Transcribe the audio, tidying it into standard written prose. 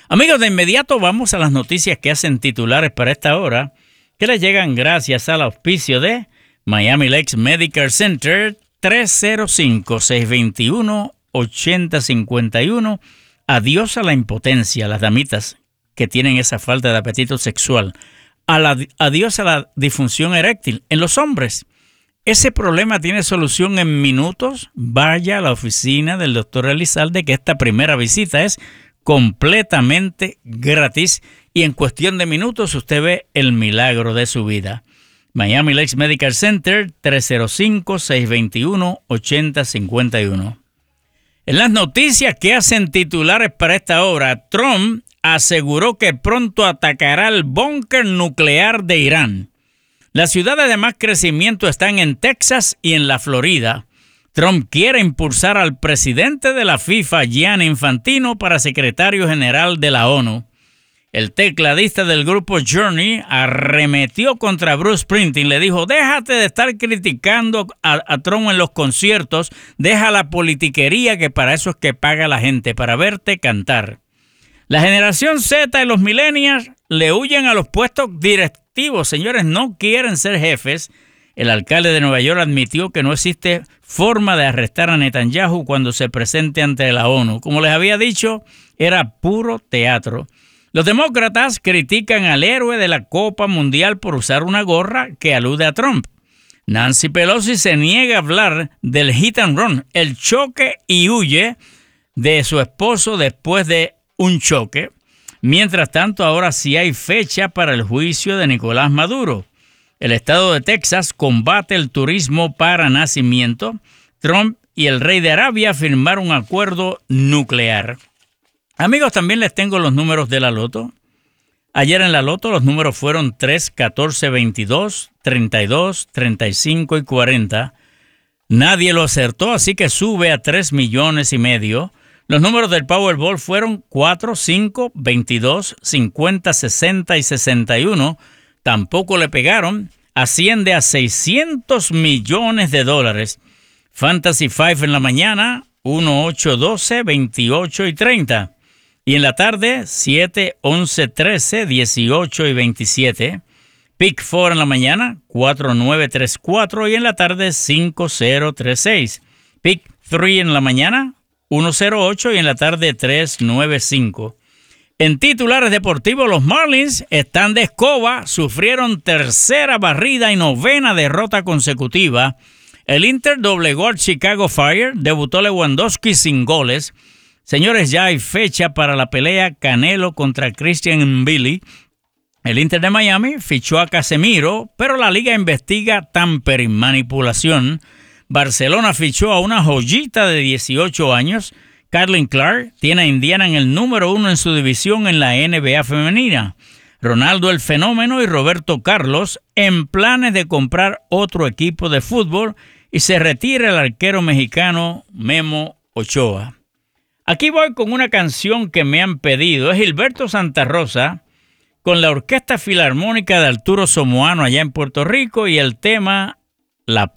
Amigos, de inmediato vamos a las noticias que hacen titulares para esta hora, que les llegan gracias al auspicio de Miami Lakes Medical Center, 305-621-8051. Adiós a la impotencia, las damitas que tienen esa falta de apetito sexual. Adiós a la disfunción eréctil en los hombres. Ese problema tiene solución en minutos. Vaya a la oficina del doctor Elizalde, que esta primera visita es completamente gratis y en cuestión de minutos usted ve el milagro de su vida. Miami Lakes Medical Center, 305-621-8051. En las noticias que hacen titulares para esta hora, Trump aseguró que pronto atacará el búnker nuclear de Irán. Las ciudades de más crecimiento están en Texas y en la Florida. Trump quiere impulsar al presidente de la FIFA, Gianni Infantino, para secretario general de la ONU. El tecladista del grupo Journey arremetió contra Bruce Springsteen. Le dijo, déjate de estar criticando a Trump en los conciertos, deja la politiquería, que para eso es que paga la gente, para verte cantar. La generación Z y los millennials le huyen a los puestos directivos. Señores, no quieren ser jefes. El alcalde de Nueva York admitió que no existe forma de arrestar a Netanyahu cuando se presente ante la ONU. Como les había dicho, era puro teatro. Los demócratas critican al héroe de la Copa Mundial por usar una gorra que alude a Trump. Nancy Pelosi se niega a hablar del hit and run, el choque y huye de su esposo después de un choque. Mientras tanto, ahora sí hay fecha para el juicio de Nicolás Maduro. El estado de Texas combate el turismo para nacimiento. Trump y el rey de Arabia firmaron un acuerdo nuclear. Amigos, también les tengo los números de la loto. Ayer en la loto los números fueron 3, 14, 22, 32, 35 y 40. Nadie lo acertó, así que sube a 3,5 millones. Los números del Powerball fueron 4, 5, 22, 50, 60 y 61. Tampoco le pegaron. Asciende a $600 millones. Fantasy 5 en la mañana, 1, 8, 12, 28 y 30. Y en la tarde, 7, 11, 13, 18 y 27. Pick 4 en la mañana, 4, 9, 3, 4. Y en la tarde, 5, 0, 3, 6. Pick 3 en la mañana, 1, 0, 8. Y en la tarde, 3, 9, 5. En titulares deportivos, los Marlins están de escoba, sufrieron tercera barrida y novena derrota consecutiva. El Inter doblegó al Chicago Fire, debutó Lewandowski sin goles. Señores, ya hay fecha para la pelea Canelo contra Christian Mbili. El Inter de Miami fichó a Casemiro, pero la liga investiga tampering, manipulación. Barcelona fichó a una joyita de 18 años. Caitlin Clark tiene a Indiana en el número 1 en su división en la NBA femenina. Ronaldo el Fenómeno y Roberto Carlos en planes de comprar otro equipo de fútbol y se retira el arquero mexicano Memo Ochoa. Aquí voy con una canción que me han pedido. Es Gilberto Santa Rosa con la Orquesta Filarmónica de Arturo Somoano allá en Puerto Rico y el tema La